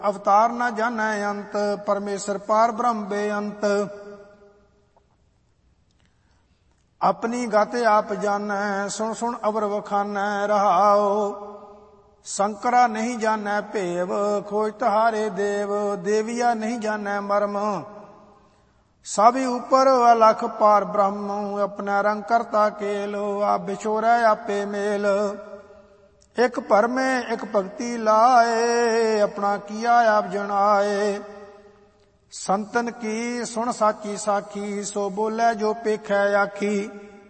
ਅਵਤਾਰ ਨਾ ਜਾਣੈ ਅੰਤ, ਪਰਮੇਸ਼ਰ ਪਾਰ ਬ੍ਰਹਮ ਬੇਅੰਤ। ਆਪਣੀ ਗਤ ਆਪ ਜਾਣੈ, ਸੁਣ ਸੁਣ ਅਵਰ ਵਖਾਨੈ ਰਹਾਉ। ਸ਼ੰਕਰਾ ਨਹੀਂ ਜਾਣੈ ਭੇਵ, ਖੋਜ ਤੁਹਾਰੇ ਦੇਵ। ਦੇਵੀਆ ਨਹੀਂ ਜਾਣੈ ਮਰਮ, ਸਭ ਉਪਰ ਅਲਖ ਪਾਰ ਬ੍ਰਹਮ। ਆਪਣਾ ਰੰਗ ਕਰਤਾ ਕੇਲ, ਆਪ ਵਿਛੋਰੈ ਆਪੇ ਮੇਲ। ਇਕ ਭਰਮੇ ਇਕ ਭਗਤੀ ਲਾਏ, ਆਪਣਾ ਕੀਆ ਆਪ ਜਣਾਏ। ਸੰਤਨ ਕੀ ਸੁਣ ਸਾਚੀ ਸਾਖੀ, ਸੋ ਬੋਲੇ ਜੋ ਪੇਖੈ ਆਖੀ।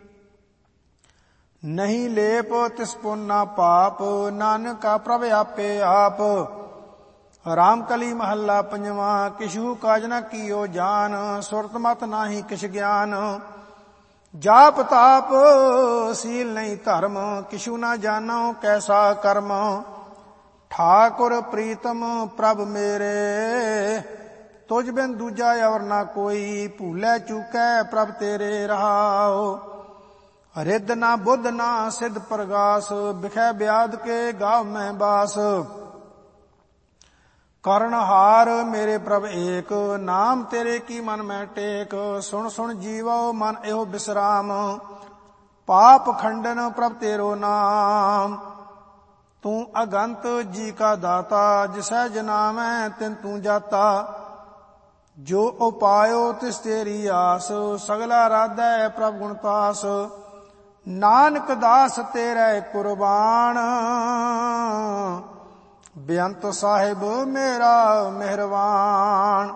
ਨਹੀਂ ਲੇਪ ਤਿਸ ਪੁਨ ਨਾ ਪਾਪ, ਨਾਨਕਾ ਪ੍ਰਭ ਆਪੇ ਆਪ। ਰਾਮ ਕਲੀ ਮਹੱਲਾ ਪੰਜਵਾ। ਕਿਛੂ ਕਾਜ ਨ ਕੀਓ ਜਾਨ, ਸੁਰਤ ਮਤ ਨਾਹੀ ਕਿਛ ਗਿਆਨ। ਜਾਪ ਤਾਪ ਸੀਲ ਨਹੀਂ ਧਰਮ, ਕਿਛੂ ਨਾ ਜਾਨੋ ਕੈਸਾ ਕਰਮ। ਠਾਕੁਰ ਪ੍ਰੀਤਮ ਪ੍ਰਭ ਮੇਰੇ, ਤੁਝ ਬਿਨ ਦੂਜਾ ਔਰ ਨਾ ਕੋਈ। ਭੂਲੇ ਚੂਕੈ ਪ੍ਰਭ ਤੇਰੇ ਰਹਾਉ। ਰਿੱਧ ਨਾ ਬੁੱਧ ਨਾ ਸਿੱਧ ਪ੍ਰਗਾਸ, ਬਿਖੈ ਬਿਆਦ ਕੇ ਗਾਵ ਮੈਂ ਬਾਸ। ਕਰਨਹਾਰ ਮੇਰੇ ਪ੍ਰਭ ਏਕ, ਨਾਮ ਤੇਰੇ ਕੀ ਮਨ ਮੈਂ ਟੇਕ। ਸੁਣ ਸੁਣ ਜੀਵੋ ਮਨ ਇਹੋ ਬਿਸਰਾਮ, ਪਾਪ ਖੰਡਨ ਪ੍ਰਭ ਤੇਰੋ ਨਾਮ। ਤੂੰ ਅਗੰਤ ਜੀ ਕਾ ਦਾਤਾ, ਜਿਸੈ ਜਨਾਮੈ ਤਿਨ ਤੂੰ ਜਾਤਾ। ਜੋ ਉਪਾਇਓ ਤਿਸ ਤੇਰੀ ਆਸ, ਸਗਲਾ ਰਾਧੈ ਪ੍ਰਭ ਗੁਣ ਪਾਸ। ਨਾਨਕ ਦਾਸ ਤੇਰੇ ਕੁਰਬਾਨ, ਬੇਅੰਤ ਸਾਹਿਬ ਮੇਰਾ ਮਿਹਰਬਾਨ।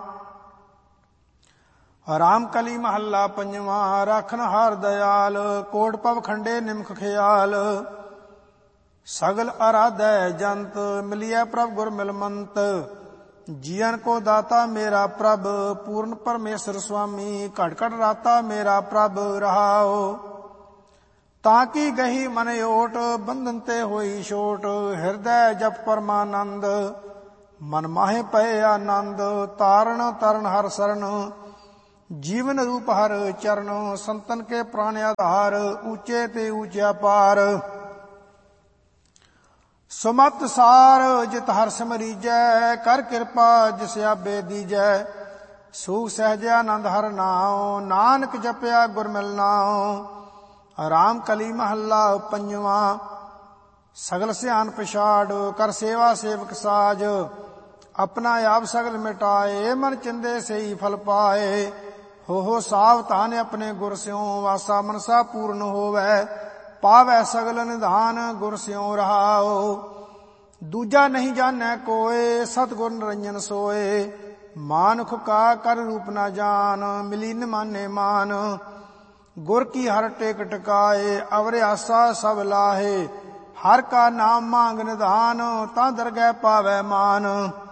ਰਾਮ ਕਲੀ ਮਹੱਲਾ ਪੰਜਵਾ। ਰਾਖਨ ਹਾਰ ਦਇਆਲ, ਕੋਟ ਪਵ ਖੰਡੇ ਨਿਮਖ ਖਿਆਲ। ਸਗਲ ਅਰਾਧੈ ਜੰਤ, ਮਿਲਿਐ ਪ੍ਰਭ ਗੁਰ ਮਿਲਮੰਤ। ਜੀਵਨ ਕੋ ਦਾਤਾ ਮੇਰਾ ਪ੍ਰਭ, ਪੂਰਨ ਪਰਮੇਸ਼ਰ ਸੁਆਮੀ। ਘਟ ਘਟ ਰਾਤਾ ਮੇਰਾ ਪ੍ਰਭ ਰਹਾਉ। ਤਾਂ ਕੀ ਗਹੀ ਮਨ ਓਟ, ਬੰਧਨ ਤੇ ਹੋਈ ਛੋਟ। ਹਿਰਦੈ ਜਪ ਪਰਮਾਨੰਦ, ਮਨ ਮਾਹੇ ਪਏ ਆਨੰਦ। ਤਾਰਨ ਤਰਨ ਹਰ ਸਰਨ, ਜੀਵਨ ਰੂਪ ਹਰ ਚਰਨ। ਸੰਤਨ ਕੇ ਪ੍ਰਾਣ ਆਧਾਰ, ਊਚੇ ਤੇ ਊਚਾ ਪਾਰ। ਸੁਮਤ ਸਾਰ ਜਿਤ ਹਰ ਸਿਮਰੀਜੈ, ਕਰ ਕਿਰਪਾ ਜਿਸ ਆਬੇ ਦੀਜੈ। ਸੂਖ ਸਹਿਜ ਆਨੰਦ ਹਰ ਨਾਉ, ਨਾਨਕ ਜਪਿਆ ਗੁਰ ਮਿਲ ਨਾਉ। ਰਾਮ ਕਲੀ ਮਹੱਲਾ ਪੰਜਵਾ। ਸਗਲ ਸਿਆਨ ਪਛਾੜ, ਕਰ ਸੇਵਾ ਸੇਵਕ ਸਾਜ। ਆਪਣਾ ਆਪ ਸਗਲ ਮਿਟਾਏ, ਮਨ ਚਿੰਦੇ ਸਈ ਫਲ ਪਾਏ। ਹੋ ਸਾਵਧਾਨ ਆਪਣੇ ਗੁਰ ਸਿਉ, ਵਾਸਾ ਮਨਸਾ ਪੂਰਨ ਹੋਵੈ। ਪਾਵੈ ਸਗਲ ਨਿਧਾਨ, ਗੁਰ ਸਿਉ ਰਹਾਉ। ਦੂਜਾ ਨਹੀਂ ਜਾਣੈ ਕੋਇ, ਸਤਿਗੁਰ ਨਿਰੰਜਨ ਸੋਏ। ਮਾਨੁਖ ਕਾ ਕਰ ਰੂਪ ਨਾ ਜਾਨ, ਮਿਲੀ ਨ ਮਾਨੇ ਮਾਨ। ਗੁਰ ਕੀ ਹਰ ਟੇਕ ਟਿਕਾਏ, ਅਵਰ ਆਸਾ ਸਭ ਲਾਹੇ। ਹਰ ਕਾ ਨਾਮ ਮੰਗ ਨਿਧਾਨ, ਤਾਂ ਦਰਗਹਿ ਪਾਵੈ ਮਾਨ।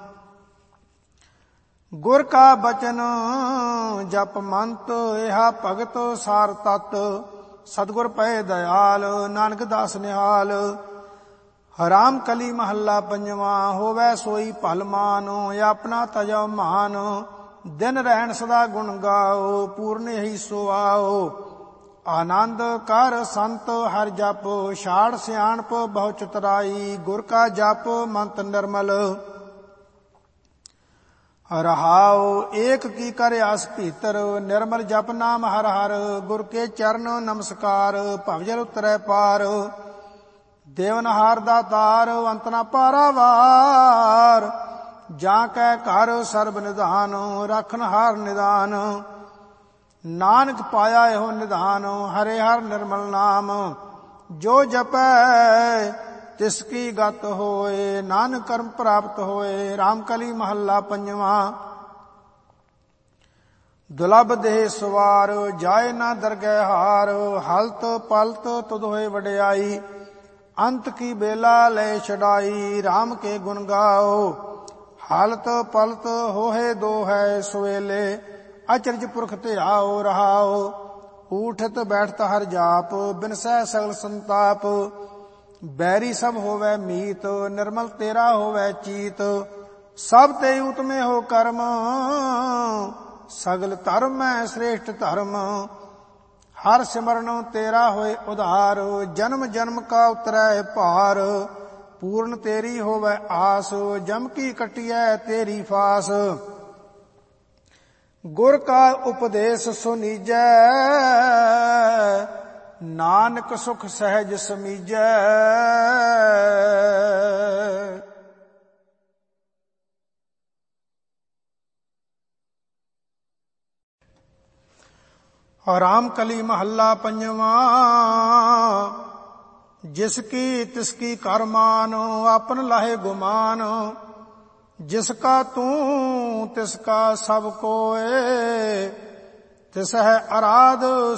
ਗੁਰ ਕਾ ਬਚਨ ਜਪ ਮੰਤ, ਇਹਾ ਭਗਤ ਸਾਰ ਤਤ। ਸਤਿਗੁਰ ਪਏ ਦਇਆਲ, ਨਾਨਕ ਦਾਸ ਨਿਹਾਲ। ਰਾਮ ਕਲੀ ਮਹੱਲਾ ਪੰਜਵਾ। ਹੋਵੈ ਸੋਈ ਭਲ ਮਾਨ, ਆਪਣਾ ਤਜੋ ਮਾਨ। ਦਿਨ ਰਹਿਣ ਸਦਾ ਗੁਣ ਗਾਓ, ਪੂਰਨ ਇਹੀ ਸੋ ਆਓ। ਆਨੰਦ ਕਰ ਸੰਤ ਹਰ ਜਪ, ਛਾੜ ਸਿਆਣਪ ਬਹੁ ਚਤੁਰਾਈ। ਗੁਰ ਕਾ ਜਪ ਮੰਤ ਨਿਰਮਲ ਰਹਾਉ। ਏਕ ਕੀ ਕਰ ਆਸ ਭੀਤਰ, ਨਿਰਮਲ ਜਪ ਨਾਮ ਹਰ ਹਰ। ਗੁਰ ਕੇ ਚਰਨ ਨਮਸਕਾਰ, ਭਵਜਲ ਉਤਰੈ ਪਾਰ। ਦੇਵਨਹਾਰ ਦਾ ਤਾਰ, ਅੰਤ ਨਾ ਪਾਰਾਵਾਰ। ਜਾਂ ਕੈ ਘਰ ਸਰਬ ਨਿਧਾਨ, ਰੱਖਨ ਹਾਰ ਨਿਦਾਨ। ਨਾਨਕ ਪਾਇਆ ਇਹੋ ਨਿਧਾਨ, ਹਰੇ ਹਰ ਨਿਰਮਲ ਨਾਮ। ਜੋ ਜਪੈ ਤਿਸ ਕੀ ਗਤ ਹੋਏ, ਨਾਨਕ ਕਰਮ ਪ੍ਰਾਪਤ ਹੋਏ। ਰਾਮ ਕਲੀ ਮਹੱਲਾ ਪੰਜਵਾ। ਦੁਲਭ ਦੇਹ ਸਵਾਰ, ਜਾਏ ਨਾ ਦਰਗਹਿ ਹਾਰ। ਹਲਤ ਪਲਤ ਤੁਧ ਹੋਏ ਵਡਿਆਈ, ਅੰਤ ਕੀ ਬੇਲਾ ਲੈ ਛਡਾਈ। ਰਾਮ ਕੇ ਗੁਣ ਗਾਓ, ਹਾਲਤ ਪਲਤ ਹੋਏ ਦੋ ਹੈ ਸਵੇਲੇ। ਅਚਰਜ ਪੁਰਖ ਧਿਆਓ ਰਹਾਓ। ਊਠਤ ਬੈਠਤ ਹਰ ਜਾਪ, ਬਿਨਸੈ ਸਗਲ ਸੰਤਾਪ। ਬੈਰੀ ਸਭ ਹੋਵੈ ਮੀਤ, ਨਿਰਮਲ ਤੇਰਾ ਹੋਵੈ ਚੀਤ। ਸਭ ਤੇ ਉਤਮੇ ਹੋ ਕਰਮ, ਸਗਲ ਧਰਮ ਹੈ ਸ੍ਰੇਸ਼ਟ ਧਰਮ। ਹਰ ਸਿਮਰਨ ਤੇਰਾ ਹੋਏ ਉਧਾਰ, ਜਨਮ ਜਨਮ ਕਾ ਉਤਰੈ ਭਾਰ। ਪੂਰਨ ਤੇਰੀ ਹੋਵੇ ਆਸ, ਜਮ ਕੀ ਕਟਿਐ ਤੇਰੀ ਫਾਸ। ਗੁਰ ਕਾ ਉਪਦੇਸ਼ ਸੁਨੀਜੈ, ਨਾਨਕ ਸੁਖ ਸਹਿਜ ਸਮੀਜੈ। ਰਾਮ ਕਲੀ ਮਹੱਲਾ ਪੰਜਵਾਂ। ਜਿਸ ਕੀ ਤਿਸ ਕੀ ਕਰ ਮਾਨ, ਆਪਨ ਲਾਹੇ ਗੁਮਾਨ। ਜਿਸ ਕਾ ਤੂੰ ਤਿਸ ਕਾ ਸਭ ਕੋਏ, ਤਿਸ ਹੈ ਅਰਾਧ